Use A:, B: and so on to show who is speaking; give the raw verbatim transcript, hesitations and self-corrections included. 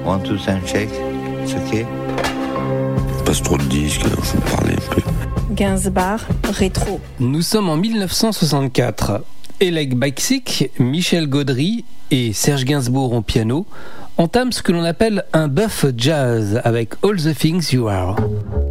A: One, two, sound check. It's okay.
B: Passe trop de disques, faut parler un peu.
C: Gainsbourg, rétro.
D: Nous sommes en dix-neuf cent soixante-quatre. Oleg Baksik, Michel Gaudry et Serge Gainsbourg au piano entament ce que l'on appelle un buff jazz avec All the Things You Are.